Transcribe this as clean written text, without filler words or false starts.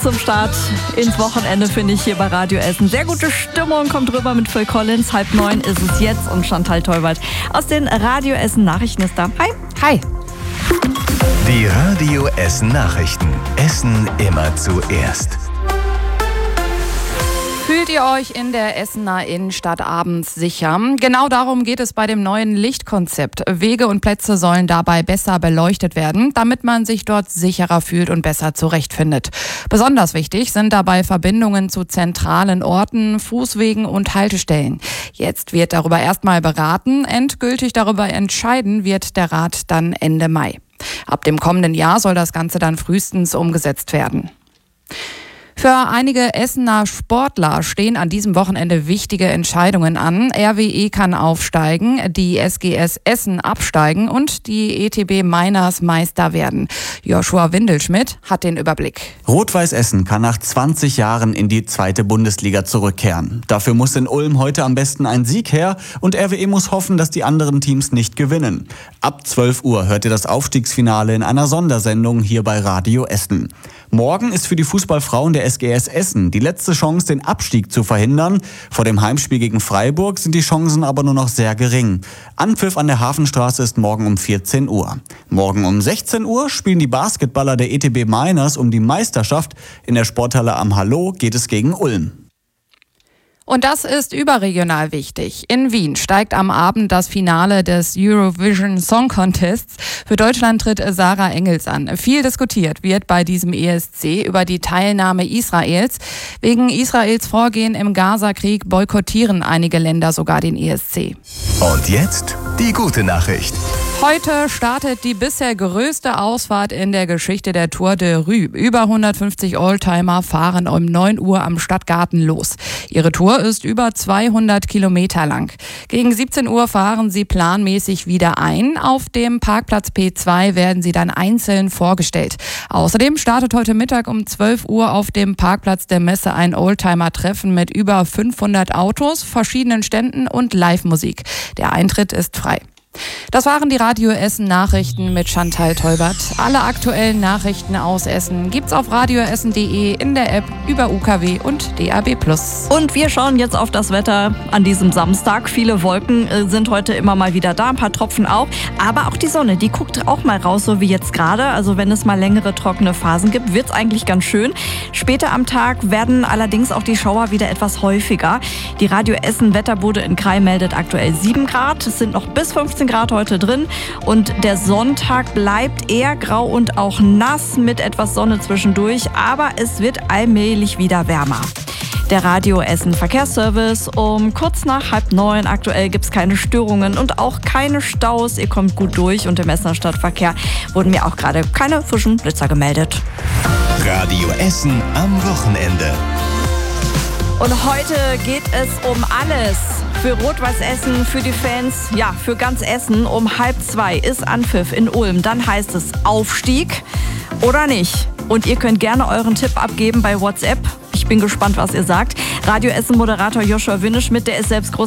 zum Start ins Wochenende, finde ich, hier bei Radio Essen. Sehr gute Stimmung kommt rüber mit Phil Collins. 8:30 ist es jetzt und Chantal Teubert aus den Radio Essen Nachrichten ist da. Hi. Hi. Die Radio Essen Nachrichten. Essen immer zuerst. Fühlt ihr euch in der Essener Innenstadt abends sicher? Genau darum geht es bei dem neuen Lichtkonzept. Wege und Plätze sollen dabei besser beleuchtet werden, damit man sich dort sicherer fühlt und besser zurechtfindet. Besonders wichtig sind dabei Verbindungen zu zentralen Orten, Fußwegen und Haltestellen. Jetzt wird darüber erstmal beraten. Endgültig darüber entscheiden wird der Rat dann Ende Mai. Ab dem kommenden Jahr soll das Ganze dann frühestens umgesetzt werden. Für einige Essener Sportler stehen an diesem Wochenende wichtige Entscheidungen an. RWE kann aufsteigen, die SGS Essen absteigen und die ETB Miners Meister werden. Joshua Windelschmidt hat den Überblick. Rot-Weiß Essen kann nach 20 Jahren in die 2. Bundesliga zurückkehren. Dafür muss in Ulm heute am besten ein Sieg her und RWE muss hoffen, dass die anderen Teams nicht gewinnen. Ab 12 Uhr hört ihr das Aufstiegsfinale in einer Sondersendung hier bei Radio Essen. Morgen ist für die Fußballfrauen der SGS Essen die letzte Chance, den Abstieg zu verhindern. Vor dem Heimspiel gegen Freiburg sind die Chancen aber nur noch sehr gering. Anpfiff an der Hafenstraße ist morgen um 14 Uhr. Morgen um 16 Uhr spielen die Basketballer der ETB Miners um die Meisterschaft. In der Sporthalle am Hallo geht es gegen Ulm. Und das ist überregional wichtig. In Wien steigt am Abend das Finale des Eurovision Song Contests. Für Deutschland tritt Sarah Engels an. Viel diskutiert wird bei diesem ESC über die Teilnahme Israels. Wegen Israels Vorgehen im Gaza-Krieg boykottieren einige Länder sogar den ESC. Und jetzt die gute Nachricht. Heute startet die bisher größte Ausfahrt in der Geschichte der Tour de Rue. Über 150 Oldtimer fahren um 9 Uhr am Stadtgarten los. Ihre Tour ist über 200 Kilometer lang. Gegen 17 Uhr fahren sie planmäßig wieder ein. Auf dem Parkplatz P2 werden sie dann einzeln vorgestellt. Außerdem startet heute Mittag um 12 Uhr auf dem Parkplatz der Messe ein Oldtimer-Treffen mit über 500 Autos, verschiedenen Ständen und Live-Musik. Der Eintritt ist frei. Das waren die Radio Essen Nachrichten mit Chantal Teubert. Alle aktuellen Nachrichten aus Essen gibt's auf radioessen.de, in der App, über UKW und DAB+. Und wir schauen jetzt auf das Wetter an diesem Samstag. Viele Wolken sind heute immer mal wieder da, ein paar Tropfen auch. Aber auch die Sonne, die guckt auch mal raus, so wie jetzt gerade. Also wenn es mal längere trockene Phasen gibt, wird's eigentlich ganz schön. Später am Tag werden allerdings auch die Schauer wieder etwas häufiger. Die Radio Essen Wetterbude in Krai meldet aktuell 7 Grad. Es sind noch bis 15 Grad heute drin und der Sonntag bleibt eher grau und auch nass mit etwas Sonne zwischendurch, aber es wird allmählich wieder wärmer. Der Radio Essen Verkehrsservice um kurz nach 8:30. Aktuell gibt es keine Störungen und auch keine Staus. Ihr kommt gut durch und im Essener Stadtverkehr wurden mir auch gerade keine frischen Blitzer gemeldet. Radio Essen am Wochenende. Und heute geht es um alles. Für Rot-Weiß Essen, für die Fans, ja, für ganz Essen. Um 1:30 ist Anpfiff in Ulm. Dann heißt es Aufstieg oder nicht. Und ihr könnt gerne euren Tipp abgeben bei WhatsApp. Ich bin gespannt, was ihr sagt. Radio Essen Moderator Joshua Windelschmidt, der ist selbst